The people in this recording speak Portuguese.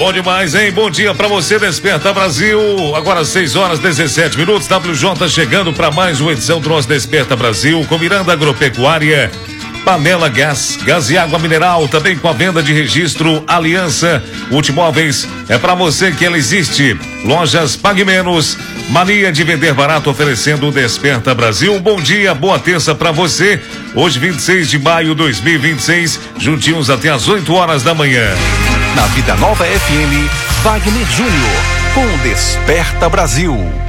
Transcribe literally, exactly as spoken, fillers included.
Bom demais, hein? Bom dia pra você, Desperta Brasil. Agora seis horas e dezessete minutos. W J chegando para mais uma edição do nosso Desperta Brasil com Miranda Agropecuária, Panela Gás, Gás e Água Mineral, também com a venda de registro Aliança. Multimóveis é para você que ela existe. Lojas Pague Menos, mania de vender barato oferecendo o Desperta Brasil. Bom dia, boa terça para você. Hoje, vinte e seis de maio de dois mil e vinte e seis, juntinhos até às oito horas da manhã. Na Vida Nova F M, Wagner Júnior, com Desperta Brasil.